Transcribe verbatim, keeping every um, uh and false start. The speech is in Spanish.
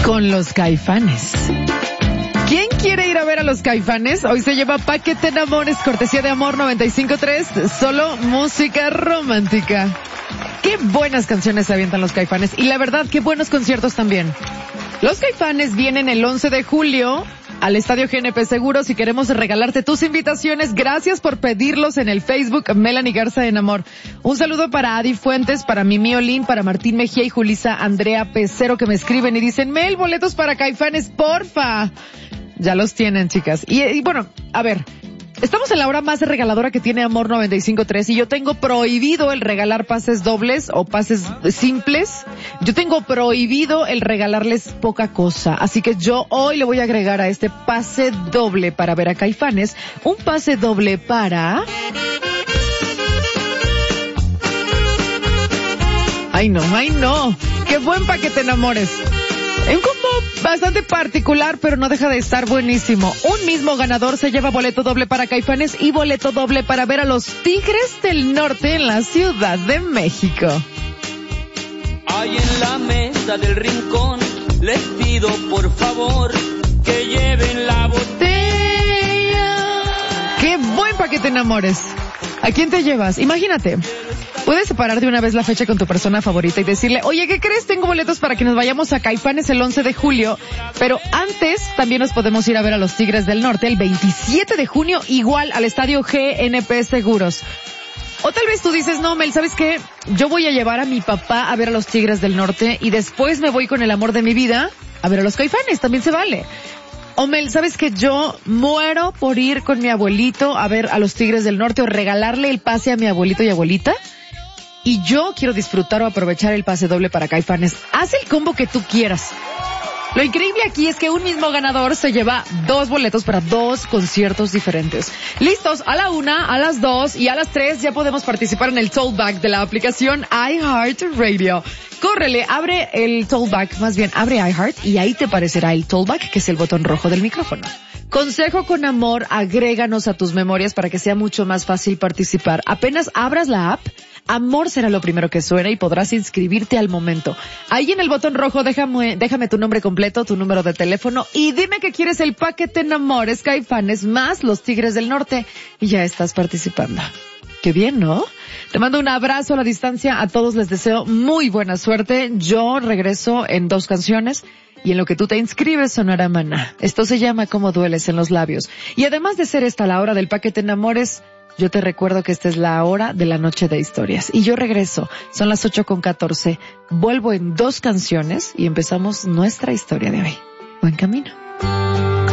con los Caifanes. ¿Quién quiere ir a ver a los Caifanes? Hoy se lleva Pa' que te enamores, cortesía de Amor noventa y cinco punto tres, solo música romántica. Qué buenas canciones se avientan los Caifanes y la verdad, qué buenos conciertos también. Los Caifanes vienen el once de julio al Estadio G N P Seguros y queremos regalarte tus invitaciones. Gracias por pedirlos en el Facebook Melanie Garza en Amor. Un saludo para Adi Fuentes, para Mimi Olín, para Martín Mejía y Julisa Andrea Pecero que me escriben y dicen, Mel, boletos para Caifanes, porfa. Ya los tienen, chicas. Y, y bueno, a ver, estamos en la hora más regaladora que tiene Amor noventa y cinco punto tres y yo tengo prohibido el regalar pases dobles o pases simples. Yo tengo prohibido el regalarles poca cosa. Así que yo hoy le voy a agregar a este pase doble para ver a Caifanes un pase doble para... Ay no, ay no. Qué buen Pa' que te enamores. Un combo bastante particular, pero no deja de estar buenísimo. Un mismo ganador se lleva boleto doble para Caifanes y boleto doble para ver a los Tigres del Norte en la Ciudad de México. Ahí en la mesa del rincón les pido por favor que lleven la botella. ¡Qué buen Pa' que te enamores! ¿A quién te llevas? Imagínate. Puedes separar de una vez la fecha con tu persona favorita y decirle, oye, ¿qué crees? Tengo boletos para que nos vayamos a Caifanes el once de julio, pero antes también nos podemos ir a ver a los Tigres del Norte el veintisiete de junio, igual al Estadio G N P Seguros. O tal vez tú dices, no, Mel, ¿sabes qué? Yo voy a llevar a mi papá a ver a los Tigres del Norte y después me voy con el amor de mi vida a ver a los Caifanes, también se vale. O Mel, ¿sabes que yo muero por ir con mi abuelito a ver a los Tigres del Norte o regalarle el pase a mi abuelito y abuelita? Y yo quiero disfrutar o aprovechar el pase doble para Caifanes. Haz el combo que tú quieras. Lo increíble aquí es que un mismo ganador se lleva dos boletos para dos conciertos diferentes. Listos, a la una, a las dos y a las tres ya podemos participar en el Tollback de la aplicación iHeartRadio. Córrele, abre el Tollback, más bien abre iHeart y ahí te aparecerá el Tollback, que es el botón rojo del micrófono. Consejo con amor, agréganos a tus memorias para que sea mucho más fácil participar. Apenas abras la app, Amor será lo primero que suena y podrás inscribirte al momento. Ahí en el botón rojo déjame, déjame tu nombre completo, tu número de teléfono y dime que quieres el Pa' que te enamores, Caifanes más los Tigres del Norte y ya estás participando. Qué bien, ¿no? Te mando un abrazo a la distancia, a todos les deseo muy buena suerte. Yo regreso en dos canciones y en lo que tú te inscribes sonará Maná. Esto se llama Cómo dueles en los labios. Y además de ser esta la hora del Pa' que te enamores, yo te recuerdo que esta es la hora de la noche de historias. Y yo regreso, son las ocho con catorce. Vuelvo en dos canciones y empezamos nuestra historia de hoy. Buen camino.